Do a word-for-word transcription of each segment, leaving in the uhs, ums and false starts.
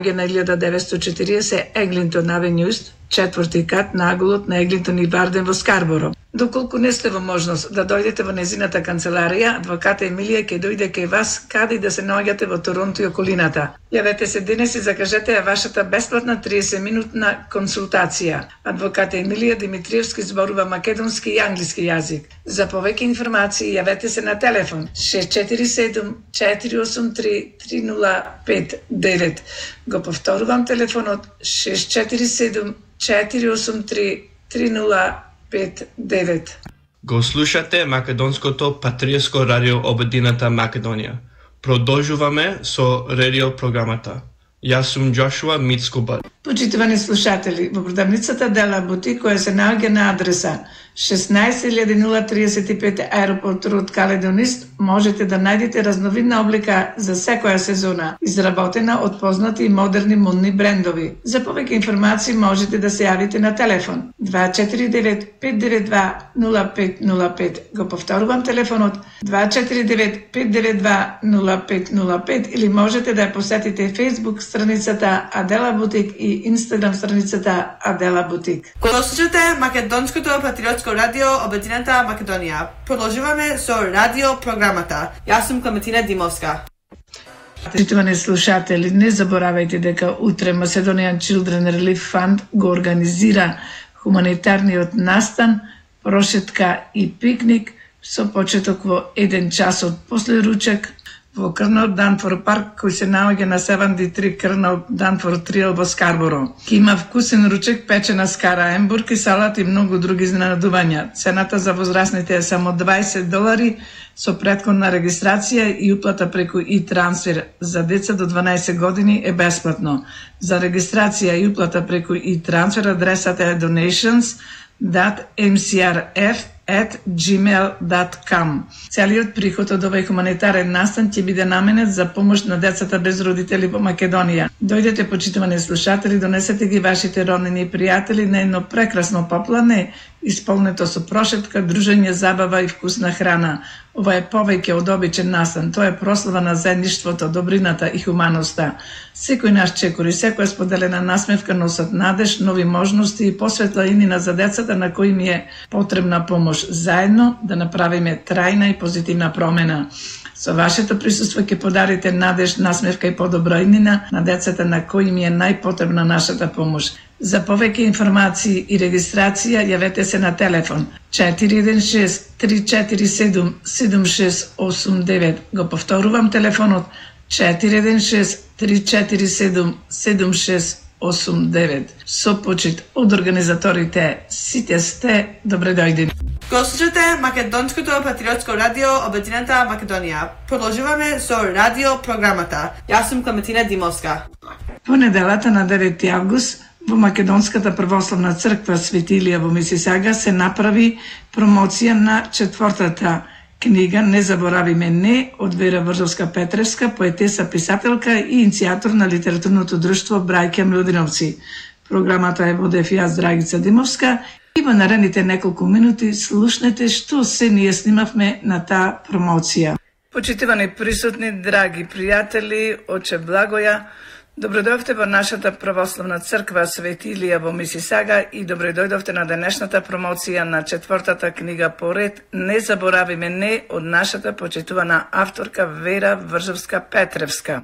на илјада деветстотини и четиридесет Еглинтон Авенју, четврти кат, наголот на Еглинтон и Барден во Скарборо. Доколку не сте во можност да дојдете во незината канцеларија, адвоката Емилија ќе дојде кај вас каде и да се наоѓате во Торонто и околината. Јавете се денес и закажете ја вашата бесплатна триесет минутна консултација. Адвоката Емилија Димитриевски зборува македонски и англиски јазик. За повеќе информации јавете се на телефон шест четири седум четири осум три три нула пет девет. Го повторувам телефонот шест четири седум четири осум три три нула пет девет. Го слушате македонското патриотско радио Обединета Македонија. Продолжуваме со радио програмата. Јас сум Джошуа Мицкоба. Почитувани слушатели, во продавницата Адела Бутик, која се наоѓа на адреса шеснаесет илјади нула триесет и пет Аеропорт Роуд, Каледонист, можете да најдете разновидна облика за секоја сезона, изработена од познати и модерни модни брендови. За повеќе информации можете да се јавите на телефон два четири девет пет девет два нула пет нула пет. Го повторувам телефонот два четири девет пет девет два нула пет нула пет или можете да ја посетите Facebook страницата Адела Бутик и Instagram страницата Адела Бутик. Го слушате македонското патриотско радио Обединета Македонија. Продолжуваме со радио програмата. Јас сум Клементина Димовска. Почитувани слушатели, не заборавајте дека утре Macedonian Children Relief Fund го организира хуманитарниот настан, прошетка и пикник со почеток во еден час од после ручек во Крнал Данфор парк, кој се наоѓа на седумдесет и три Крнал Данфор Триел во Скарборо. Ке има вкусен ручек, печена скара, ембург и салат и многу други изненадувања. Цената за возрастните е само дваесет долари со претходна регистрација и уплата преку и трансфер. За деца до дванаесет години е бесплатно. За регистрација и уплата преку и трансфер адресата е donations dot m c r f at gmail dot com. Целиот приход од овој хуманитарен настан ќе биде наменет за помош на децата без родители во Македонија. Дојдете, почитувани слушатели, донесете ги вашите роднини и пријатели на едно прекрасно поплане, исполнето со прошетка, дружење, забава и вкусна храна. Ова е повеќе од обичен настан, тоа е прослава на заедништвото, добрината и хуманоста. Секој наш чекор и секоја споделена насмевка носат надеж, нови можности и посветла инина за децата на кои ми е потребна помош. Заедно да направиме трајна и позитивна промена. Со вашето присуство ќе подарите надеж, насмевка и подобра инина на децата на кои ми е најпотребна нашата помош. За повеќе информации и регистрација јавете се на телефон четири еден шест три четири седум седум шест осум девет. Го повторувам телефонот четири еден шест три четири седум седум шест осум девет. Со почит од организаторите, сите сте добре дојдени. Го слушате македонското патриотско радио Обединета Македонија. Продолжуваме со радио програмата. Јас сум Клементина Димовска. Понеделата на девети август во Македонската православна црква Свети Илија во Мисисага се направи промоција на четвртата книга Не заборавиме не од Вера Вржовска-Петревска, поетеса, писателка и иницијатор на литературното друштво Браќа Милодиновци. Програмата е водев јас, Драгица Димовска, и во наредните неколку минути слушнете што се ние снимавме на таа промоција. Почитувани присутни, драги пријатели, оче Благоја, добредојдовте во нашата православна црква Свети Илија во Мисисага и добредојдовте на денешната промоција на четвртата книга поред Не заборавиме не од нашата почитувана авторка Вера Вржовска-Петревска.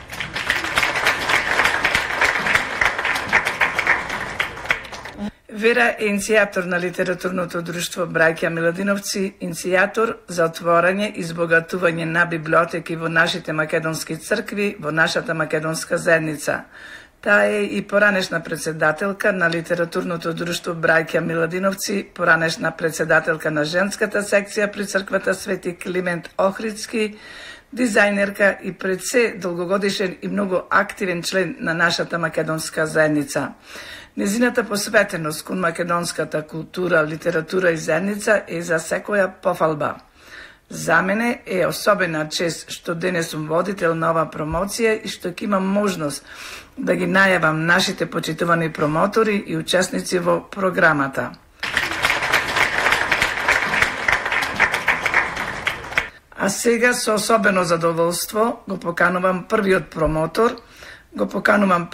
Вера е иницијатор на литературното друштво Браќа Милодиновци, иницијатор за отворање и избогатување на библиотеки во нашите македонски цркви, во нашата македонска заедница. Таа е и поранешна председателка на литературното друштво Браќа Милодиновци, поранешна председателка на женската секција при црквата Свети Климент Охридски, дизајнерка и пред се долгогодишен и многу активен член на нашата македонска заедница. Незината посветеност кон македонската култура, литература и заедница е за секоја пофалба. За мене е особена чест што денес сум водител на ова промоција и што ќе имам можност да ги најавам нашите почитувани промотори и учесници во програмата. А сега со особено задоволство го поканувам првиот промотор, го поканувам